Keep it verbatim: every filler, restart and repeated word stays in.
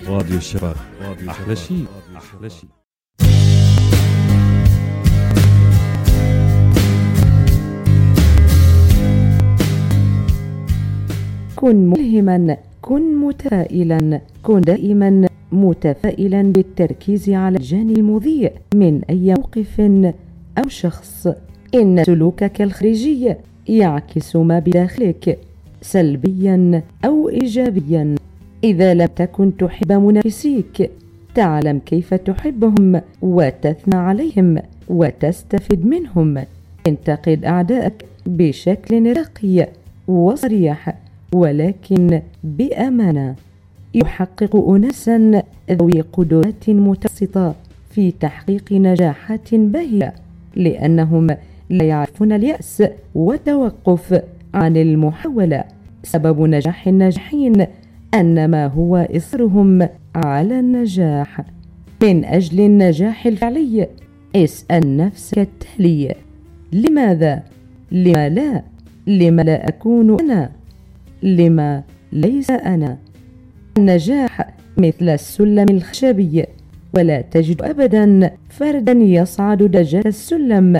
راديو الشباب، أحلى شيء أحلى شيء. كن ملهما، كن متفائلا، كن دائما متفائلا بالتركيز على الجانب المضيء من أي موقف أو شخص. إن سلوكك الخارجي يعكس ما بداخلك سلبيا أو إيجابيا. إذا لم تكن تحب منافسيك تعلم كيف تحبهم وتثنى عليهم وتستفيد منهم. انتقد أعدائك بشكل راقي وصريح ولكن بأمانة. يحقق أناسا ذوي قدرات متوسطة في تحقيق نجاحات باهرة لأنهم لا يعرفون اليأس والتوقف عن المحاولة. سبب نجاح الناجحين أن ما هو إصرارهم على النجاح. من أجل النجاح الفعلي اسأل نفسك التالي: لماذا؟ لما لا؟ لما لا أكون أنا؟ لما ليس أنا؟ النجاح مثل السلم الخشبي، ولا تجد أبدا فردا يصعد درجات السلم